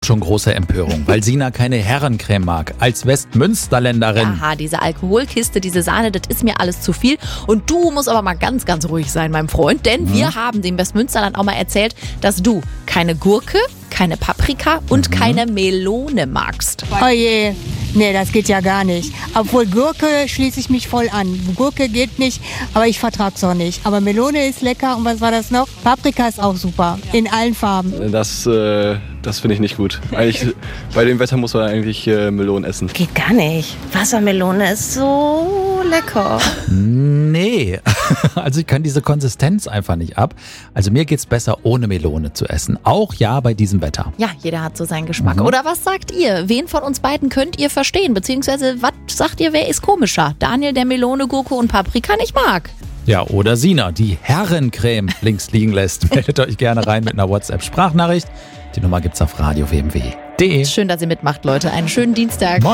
Schon große Empörung, weil Sina keine Herrencreme mag. Als Westmünsterländerin. Aha, diese Alkoholkiste, diese Sahne, das ist mir alles zu viel. Und du musst aber mal ganz, ganz ruhig sein, mein Freund. Denn wir haben dem Westmünsterland auch mal erzählt, dass du keine Gurke, keine Paprika und keine Melone magst. Oh je, nee, das geht ja gar nicht. Obwohl Gurke schließe ich mich voll an. Gurke geht nicht, aber ich vertrag's auch nicht. Aber Melone ist lecker und was war das noch? Paprika ist auch super, in allen Farben. Das finde ich nicht gut. Eigentlich, bei dem Wetter muss man eigentlich Melonen essen. Geht gar nicht. Wassermelone ist so lecker. Nee, also ich kann diese Konsistenz einfach nicht ab. Also mir geht's besser, ohne Melone zu essen. Auch ja bei diesem Wetter. Ja, jeder hat so seinen Geschmack. Oder was sagt ihr? Wen von uns beiden könnt ihr verstehen? Beziehungsweise, was sagt ihr, wer ist komischer? Daniel, der Melone, Gurke und Paprika nicht mag. Ja, oder Sina, die Herrencreme links liegen lässt. Meldet euch gerne rein mit einer WhatsApp-Sprachnachricht. Die Nummer gibt's auf radio-wmw.de. Schön, dass ihr mitmacht, Leute. Einen schönen Dienstag.